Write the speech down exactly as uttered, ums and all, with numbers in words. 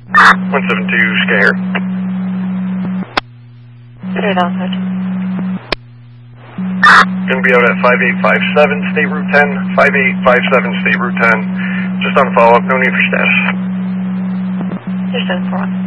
one seven two, Sky Air. Straight on, sir. Going to be out at five eight five seven, State Route ten, five eight five seven, State Route ten. Just on follow-up, no need for status. You're seven four one.